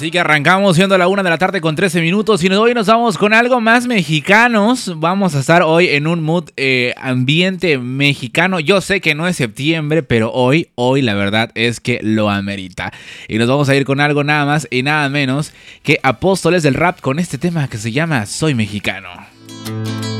Así que arrancamos siendo la 1 de la tarde con 13 minutos y hoy nos vamos con algo más mexicanos. Vamos a estar hoy en un mood ambiente mexicano. Yo sé que no es septiembre, pero hoy la verdad es que lo amerita. Y nos vamos a ir con algo nada más y nada menos que Apóstoles del Rap con este tema que se llama Soy Mexicano.